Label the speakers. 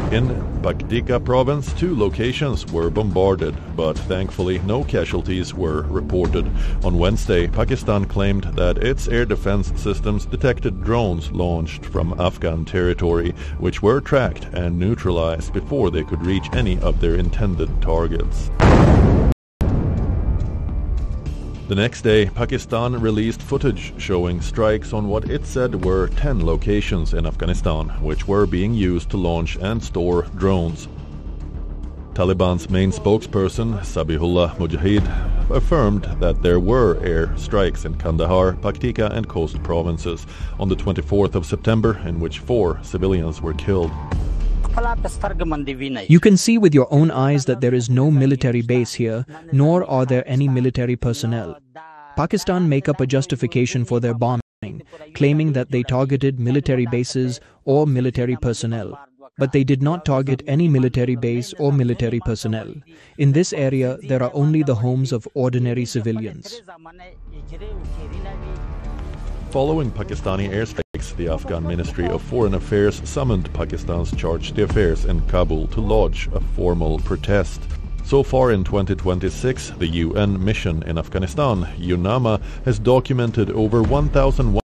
Speaker 1: In Paktika province, 2 locations were bombarded, but thankfully no casualties were reported. On Wednesday, Pakistan claimed that its air defense systems detected drones launched from Afghan territory, which were tracked and neutralized before they could reach any of their intended targets. The next day, Pakistan released footage showing strikes on what it said were 10 locations in Afghanistan, which were being used to launch and store drones. Taliban's main spokesperson, Zabihullah Mujahid, affirmed that there were air strikes in Kandahar, Paktika and coast provinces on the 24th of September, in which 4 civilians were killed.
Speaker 2: You can see with your own eyes that there is no military base here, nor are there any military personnel. Pakistan make up a justification for their bombing, claiming that they targeted military bases or military personnel. But they did not target any military base or military personnel. In this area, there are only the homes of ordinary civilians.
Speaker 1: Following Pakistani airstrikes, the Afghan Ministry of Foreign Affairs summoned Pakistan's charge d'affaires in Kabul to lodge a formal protest. So far in 2026, the UN mission in Afghanistan, UNAMA, has documented over 1,100